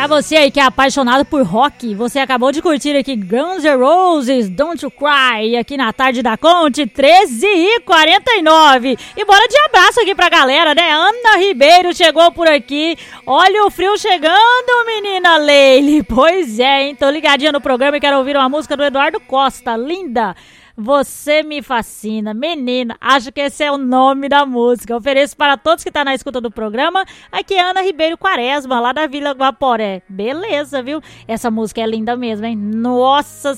você aí que é apaixonado por rock, você acabou de curtir aqui Guns N' Roses, Don't You Cry, aqui na Tarde da Conte, 13h49. E bora de abraço aqui pra galera, né? Ana Ribeiro chegou por aqui. Olha o frio chegando, menina Leile. Pois é, hein? Tô ligadinha no programa e quero ouvir uma música do Eduardo Costa. Linda! Você me fascina, menina, acho que esse é o nome da música. Ofereço para todos que estão na escuta do programa. Aqui é Ana Ribeiro Quaresma, lá da Vila Guaporé. Beleza, viu? Essa música é linda mesmo, hein? Nossa